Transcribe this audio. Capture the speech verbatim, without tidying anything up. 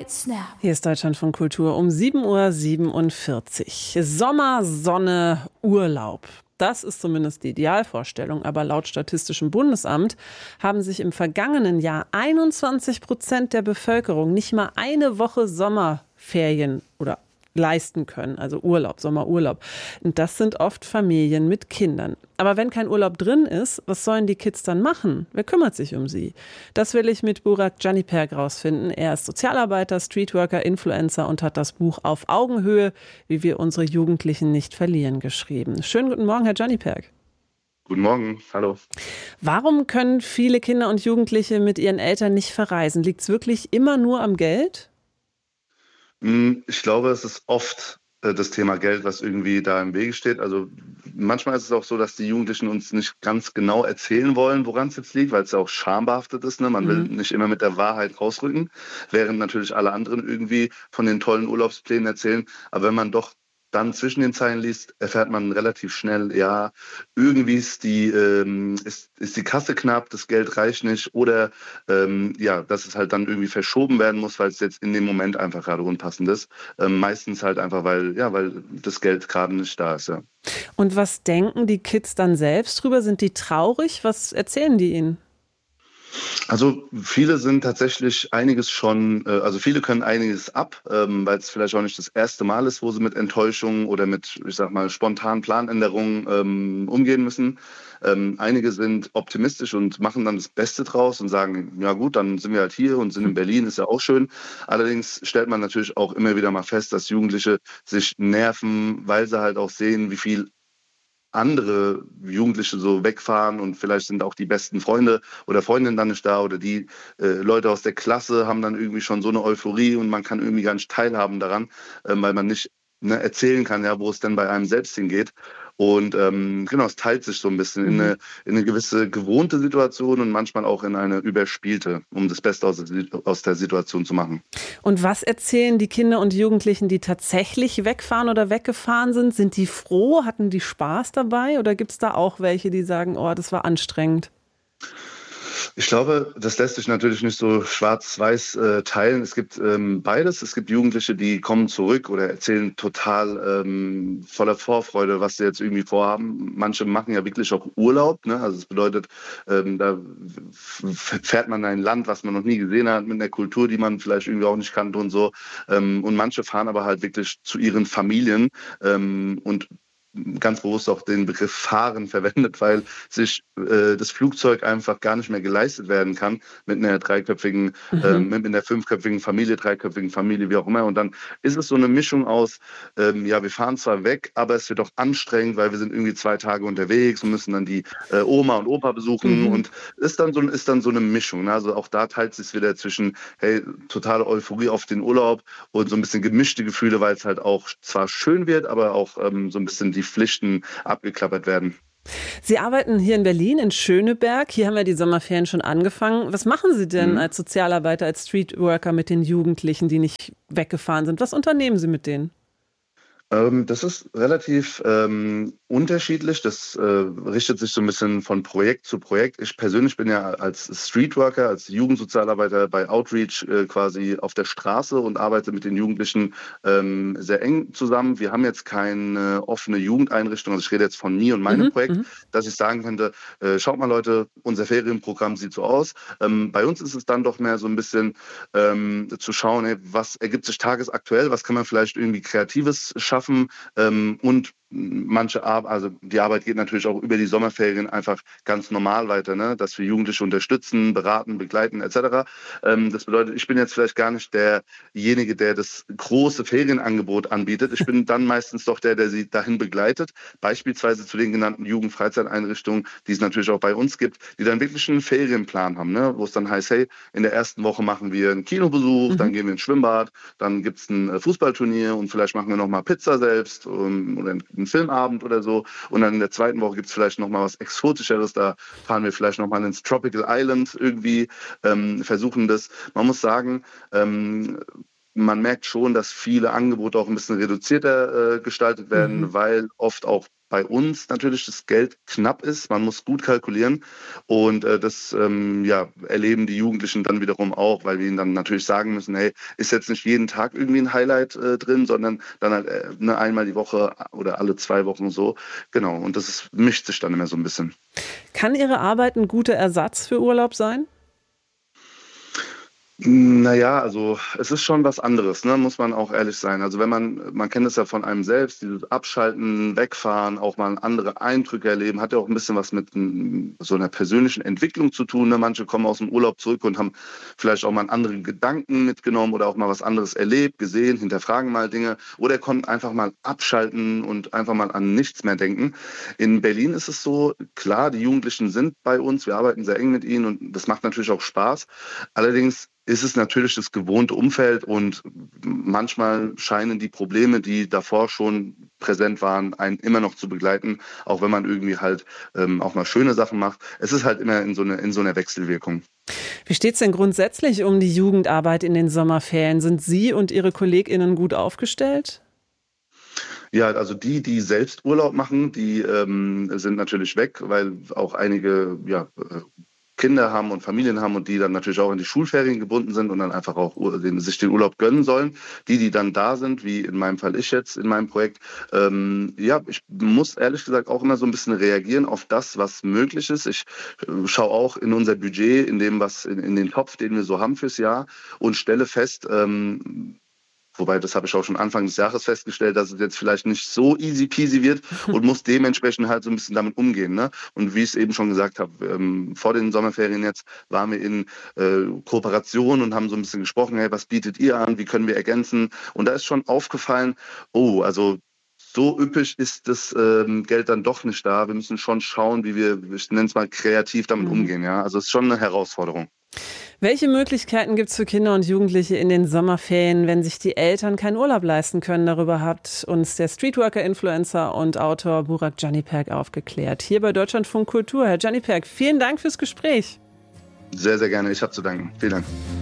Snap. Hier ist Deutschlandfunk Kultur um sieben Uhr siebenundvierzig. Sommer, Sonne, Urlaub. Das ist zumindest die Idealvorstellung. Aber laut Statistischem Bundesamt haben sich im vergangenen Jahr einundzwanzig Prozent der Bevölkerung nicht mal eine Woche Sommerferien oder leisten können, also Urlaub, Sommerurlaub. Und das sind oft Familien mit Kindern. Aber wenn kein Urlaub drin ist, was sollen die Kids dann machen? Wer kümmert sich um sie? Das will ich mit Burak Caniperk rausfinden. Er ist Sozialarbeiter, Streetworker, Influencer und hat das Buch Auf Augenhöhe, wie wir unsere Jugendlichen nicht verlieren, geschrieben. Schönen guten Morgen, Herr Caniperk. Guten Morgen, hallo. Warum können viele Kinder und Jugendliche mit ihren Eltern nicht verreisen? Liegt es wirklich immer nur am Geld? Ich glaube, es ist oft äh, das Thema Geld, was irgendwie da im Wege steht. Also manchmal ist es auch so, dass die Jugendlichen uns nicht ganz genau erzählen wollen, woran es jetzt liegt, weil es ja auch schambehaftet ist. Ne? Man mhm. will nicht immer mit der Wahrheit rausrücken, während natürlich alle anderen irgendwie von den tollen Urlaubsplänen erzählen. Aber wenn man doch dann zwischen den Zeilen liest, erfährt man relativ schnell, ja, irgendwie ist die, ähm, ist, ist die Kasse knapp, das Geld reicht nicht oder ähm, ja, dass es halt dann irgendwie verschoben werden muss, weil es jetzt in dem Moment einfach gerade unpassend ist. Ähm, meistens halt einfach, weil, ja, weil das Geld gerade nicht da ist. Ja. Und was denken die Kids dann selbst drüber? Sind die traurig? Was erzählen die ihnen? Also viele sind tatsächlich einiges schon, äh, also viele können einiges ab, ähm, weil es vielleicht auch nicht das erste Mal ist, wo sie mit Enttäuschungen oder mit, ich sag mal, spontanen Planänderungen ähm, umgehen müssen. Ähm, einige sind optimistisch und machen dann das Beste draus und sagen, ja gut, dann sind wir halt hier und sind in Berlin, ist ja auch schön. Allerdings stellt man natürlich auch immer wieder mal fest, dass Jugendliche sich nerven, weil sie halt auch sehen, wie viel andere Jugendliche so wegfahren und vielleicht sind auch die besten Freunde oder Freundinnen dann nicht da oder die äh, Leute aus der Klasse haben dann irgendwie schon so eine Euphorie und man kann irgendwie gar nicht teilhaben daran, äh, weil man nicht ne, erzählen kann, ja, wo es denn bei einem selbst hingeht. Und ähm, genau, es teilt sich so ein bisschen in eine, in eine gewisse gewohnte Situation und manchmal auch in eine überspielte, um das Beste aus der, aus der Situation zu machen. Und was erzählen die Kinder und Jugendlichen, die tatsächlich wegfahren oder weggefahren sind? Sind die froh? Hatten die Spaß dabei? Oder gibt es da auch welche, die sagen, oh, das war anstrengend? Ich glaube, das lässt sich natürlich nicht so schwarz-weiß äh, teilen. Es gibt ähm, beides. Es gibt Jugendliche, die kommen zurück oder erzählen total ähm, voller Vorfreude, was sie jetzt irgendwie vorhaben. Manche machen ja wirklich auch Urlaub. Ne? Also das bedeutet, ähm, da fährt man in ein Land, was man noch nie gesehen hat, mit einer Kultur, die man vielleicht irgendwie auch nicht kannte und so. Ähm, und manche fahren aber halt wirklich zu ihren Familien ähm, und ganz bewusst auch den Begriff Fahren verwendet, weil sich äh, das Flugzeug einfach gar nicht mehr geleistet werden kann mit einer dreiköpfigen, mhm. äh, mit einer fünfköpfigen Familie, dreiköpfigen Familie, wie auch immer. Und dann ist es so eine Mischung aus, ähm, ja, wir fahren zwar weg, aber es wird auch anstrengend, weil wir sind irgendwie zwei Tage unterwegs und müssen dann die äh, Oma und Opa besuchen mhm. und ist dann so ist dann so eine Mischung. Ne? Also auch da teilt sich wieder zwischen, hey, totale Euphorie auf den Urlaub und so ein bisschen gemischte Gefühle, weil es halt auch zwar schön wird, aber auch ähm, so ein bisschen die Pflichten abgeklappert werden. Sie arbeiten hier in Berlin, in Schöneberg. Hier haben ja die Sommerferien schon angefangen. Was machen Sie denn mhm. als Sozialarbeiter, als Streetworker mit den Jugendlichen, die nicht weggefahren sind? Was unternehmen Sie mit denen? Ähm, das ist relativ ähm, unterschiedlich. Das äh, richtet sich so ein bisschen von Projekt zu Projekt. Ich persönlich bin ja als Streetworker, als Jugendsozialarbeiter bei Outreach äh, quasi auf der Straße und arbeite mit den Jugendlichen ähm, sehr eng zusammen. Wir haben jetzt keine offene Jugendeinrichtung. Also ich rede jetzt von mir und meinem mhm, Projekt, m- dass ich sagen könnte, äh, schaut mal Leute, unser Ferienprogramm sieht so aus. Ähm, bei uns ist es dann doch mehr so ein bisschen ähm, zu schauen, ey, was ergibt sich tagesaktuell, was kann man vielleicht irgendwie Kreatives schaffen. Ähm, und manche Arbeit, also die Arbeit geht natürlich auch über die Sommerferien einfach ganz normal weiter, ne? Dass wir Jugendliche unterstützen, beraten, begleiten et cetera. Ähm, das bedeutet, ich bin jetzt vielleicht gar nicht derjenige, der das große Ferienangebot anbietet. Ich bin dann meistens doch der, der sie dahin begleitet, beispielsweise zu den genannten Jugendfreizeiteinrichtungen, die es natürlich auch bei uns gibt, die dann wirklich einen Ferienplan haben, ne? Wo es dann heißt, hey, in der ersten Woche machen wir einen Kinobesuch, mhm. dann gehen wir ins Schwimmbad, dann gibt es ein Fußballturnier und vielleicht machen wir nochmal Pizza selbst um, oder einen Filmabend oder so. Und dann in der zweiten Woche gibt es vielleicht nochmal was Exotischeres. Da fahren wir vielleicht nochmal ins Tropical Island irgendwie, ähm, versuchen das. Man muss sagen, ähm, man merkt schon, dass viele Angebote auch ein bisschen reduzierter äh, gestaltet werden, mhm. weil oft auch bei uns natürlich das Geld knapp ist. Man muss gut kalkulieren und äh, das ähm, ja, erleben die Jugendlichen dann wiederum auch, weil wir ihnen dann natürlich sagen müssen, hey, ist jetzt nicht jeden Tag irgendwie ein Highlight äh, drin, sondern dann halt äh, ne, einmal die Woche oder alle zwei Wochen so. Genau, und das ist, mischt sich dann immer so ein bisschen. Kann Ihre Arbeit ein guter Ersatz für Urlaub sein? Naja, also es ist schon was anderes, ne? Muss man auch ehrlich sein. Also wenn man, man kennt es ja von einem selbst, dieses Abschalten, Wegfahren, auch mal andere Eindrücke erleben, hat ja auch ein bisschen was mit m, so einer persönlichen Entwicklung zu tun. Ne? Manche kommen aus dem Urlaub zurück und haben vielleicht auch mal einen anderen Gedanken mitgenommen oder auch mal was anderes erlebt, gesehen, hinterfragen mal Dinge oder konnten einfach mal abschalten und einfach mal an nichts mehr denken. In Berlin ist es so, klar, die Jugendlichen sind bei uns, wir arbeiten sehr eng mit ihnen und das macht natürlich auch Spaß. Allerdings ist es natürlich das gewohnte Umfeld und manchmal scheinen die Probleme, die davor schon präsent waren, einen immer noch zu begleiten, auch wenn man irgendwie halt ähm, auch mal schöne Sachen macht. Es ist halt immer in so, eine, in so einer Wechselwirkung. Wie steht es denn grundsätzlich um die Jugendarbeit in den Sommerferien? Sind Sie und Ihre KollegInnen gut aufgestellt? Ja, also die, die selbst Urlaub machen, die ähm, sind natürlich weg, weil auch einige ja, Kinder haben und Familien haben und die dann natürlich auch in die Schulferien gebunden sind und dann einfach auch den, sich den Urlaub gönnen sollen. Die, die dann da sind, wie in meinem Fall ich jetzt in meinem Projekt, ähm, ja, ich muss ehrlich gesagt auch immer so ein bisschen reagieren auf das, was möglich ist. Ich äh, schaue auch in unser Budget, in dem, was in, in den Topf, den wir so haben fürs Jahr und stelle fest, ähm, wobei, das habe ich auch schon Anfang des Jahres festgestellt, dass es jetzt vielleicht nicht so easy peasy wird und muss dementsprechend halt so ein bisschen damit umgehen. Ne? Und wie ich es eben schon gesagt habe, ähm, vor den Sommerferien jetzt waren wir in äh, Kooperation und haben so ein bisschen gesprochen, hey, was bietet ihr an, wie können wir ergänzen? Und da ist schon aufgefallen, oh, also so üppig ist das ähm, Geld dann doch nicht da. Wir müssen schon schauen, wie wir, ich nenne es mal, kreativ damit Mhm. umgehen. Ja? Also es ist schon eine Herausforderung. Welche Möglichkeiten gibt es für Kinder und Jugendliche in den Sommerferien, wenn sich die Eltern keinen Urlaub leisten können? Darüber hat uns der Streetworker-Influencer und Autor Burak Canipert aufgeklärt. Hier bei Deutschlandfunk Kultur. Herr Canipert, vielen Dank fürs Gespräch. Sehr, sehr gerne. Ich habe zu danken. Vielen Dank.